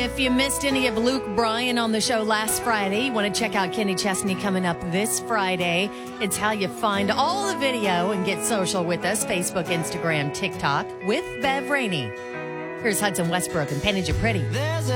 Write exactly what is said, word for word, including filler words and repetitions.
If you missed any of Luke Bryan on the show last Friday, you want to check out Kenny Chesney coming up this Friday. It's how you find all the video and get social with us. Facebook, Instagram, TikTok with Bev Rainey. Here's Hudson Westbrook and Painted You Pretty. There's